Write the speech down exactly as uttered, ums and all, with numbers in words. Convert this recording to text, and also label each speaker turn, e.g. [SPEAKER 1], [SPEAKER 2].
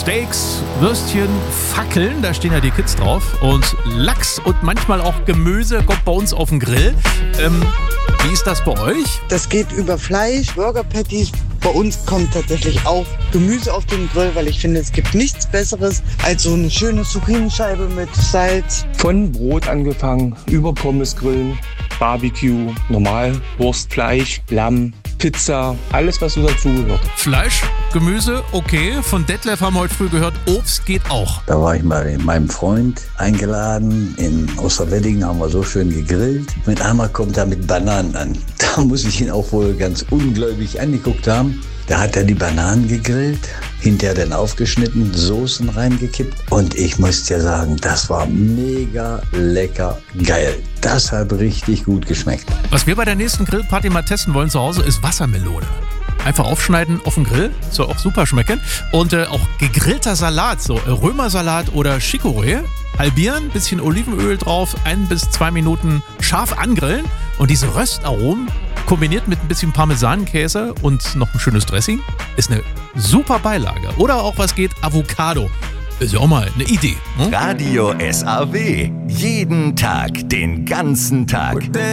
[SPEAKER 1] Steaks, Würstchen, Fackeln, da stehen ja die Kids drauf. Und Lachs und manchmal auch Gemüse kommt bei uns auf den Grill. Ähm, wie ist das bei euch?
[SPEAKER 2] Das geht über Fleisch, Burger Patties. Bei uns kommt tatsächlich auch Gemüse auf den Grill, weil ich finde, es gibt nichts Besseres als so eine schöne Zucchini-Scheibe mit Salz.
[SPEAKER 3] Von Brot angefangen, über Pommes grillen, Barbecue, normal, Wurst, Fleisch, Lamm, Pizza, alles was so dazugehört.
[SPEAKER 1] Fleisch, Gemüse, okay. Von Detlef haben wir heute früh gehört, Obst geht auch.
[SPEAKER 4] Da war ich mal mit meinem Freund eingeladen. In Osterwedding haben wir so schön gegrillt. Mit einmal kommt er mit Bananen an. Da muss ich ihn auch wohl ganz ungläubig angeguckt haben. Da hat er die Bananen gegrillt, hinterher dann aufgeschnitten, Soßen reingekippt. Und ich muss dir sagen, das war mega lecker geil. Das hat richtig gut geschmeckt.
[SPEAKER 1] Was wir bei der nächsten Grillparty mal testen wollen zu Hause, ist Wassermelone. Einfach aufschneiden auf dem Grill, soll auch super schmecken. Und äh, auch gegrillter Salat, so Römersalat oder Chicorée. Halbieren, bisschen Olivenöl drauf, ein bis zwei Minuten scharf angrillen. Und diese Röstaromen kombiniert mit ein bisschen Parmesankäse und noch ein schönes Dressing ist eine super Beilage. Oder auch was geht, Avocado. Ist ja auch mal eine Idee. Hm?
[SPEAKER 5] Radio S A W. Jeden Tag, den ganzen Tag.